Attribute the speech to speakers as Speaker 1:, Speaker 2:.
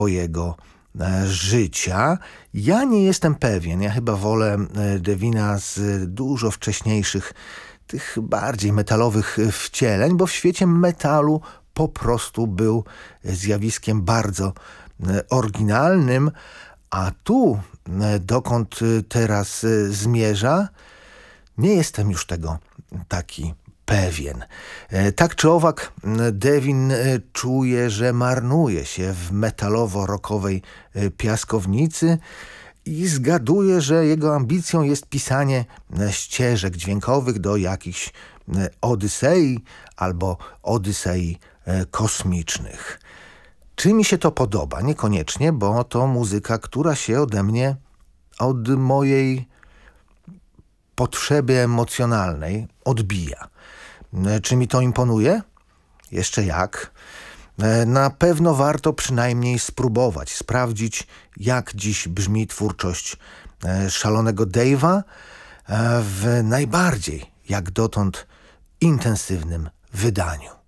Speaker 1: swojego życia. Ja nie jestem pewien. Ja chyba wolę Devina z dużo wcześniejszych, tych bardziej metalowych wcieleń, bo w świecie metalu po prostu był zjawiskiem bardzo oryginalnym, a tu, dokąd teraz zmierza, nie jestem już tego taki pewien. Tak czy owak, Devin czuje, że marnuje się w metalowo-rockowej piaskownicy i zgaduje, że jego ambicją jest pisanie ścieżek dźwiękowych do jakichś Odysei albo Odysei kosmicznych. Czy mi się to podoba? Niekoniecznie, bo to muzyka, która się ode mnie, od mojej potrzeby emocjonalnej odbija. Czy mi to imponuje? Jeszcze jak. Na pewno warto przynajmniej spróbować, sprawdzić, jak dziś brzmi twórczość szalonego Dave'a w najbardziej, jak dotąd, intensywnym wydaniu.